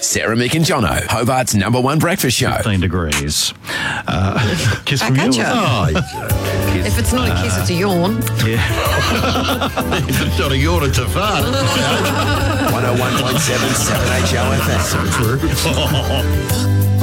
Sarah, Mick and Jono, Hobart's number one breakfast show. 15 degrees. Kiss from you. Gotcha. Oh, If it's not a kiss, it's a yawn. if it's not a yawn, it's a fart. 101.7 7HO FM. So true.